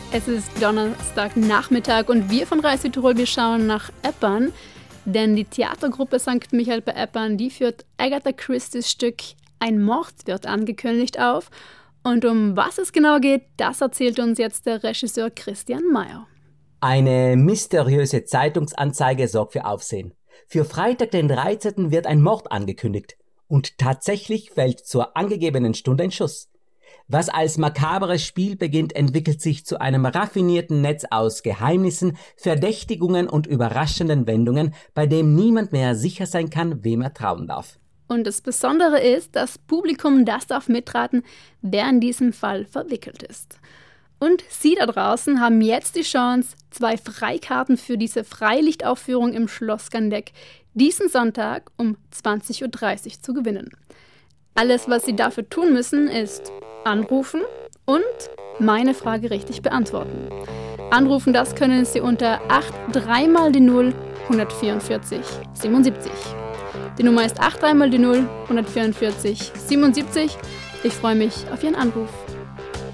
Es ist Donnerstagnachmittag und wir von Reis Südtirol, wir schauen nach Eppern, denn die Theatergruppe St. Michael bei Eppern, die führt Agatha Christies Stück Ein Mord wird angekündigt auf. Und um was es genau geht, das erzählt uns jetzt der Regisseur Christian Meyer. Eine mysteriöse Zeitungsanzeige sorgt für Aufsehen. Für Freitag, den 13. wird ein Mord angekündigt. Und tatsächlich fällt zur angegebenen Stunde ein Schuss. Was als makabres Spiel beginnt, entwickelt sich zu einem raffinierten Netz aus Geheimnissen, Verdächtigungen und überraschenden Wendungen, bei dem niemand mehr sicher sein kann, wem er trauen darf. Und das Besondere ist, das Publikum, das darf mitraten, wer in diesem Fall verwickelt ist. Und Sie da draußen haben jetzt die Chance, 2 Freikarten für diese Freilichtaufführung im Schloss Gandeck diesen Sonntag um 20.30 Uhr zu gewinnen. Alles, was Sie dafür tun müssen, ist anrufen und meine Frage richtig beantworten. Anrufen, das können Sie unter 83 mal die 0 144 77. Die Nummer ist 83 mal die 0 144 77. Ich freue mich auf Ihren Anruf.